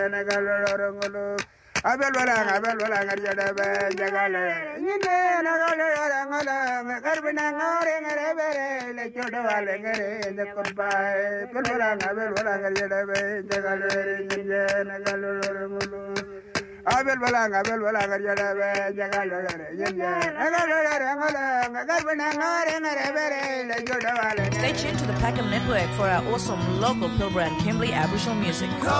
Abel Walang, Yadaba, Jagala, Nagala, Carbonang, like Yodawalang, the goodbye, Pulwalang, Abel Walang, Yadaba, Jagala, Abel Walang, Yadaba, Jagala, Stay tuned to the Packham Network for our awesome local Pilbara and Kimberley Aboriginal music.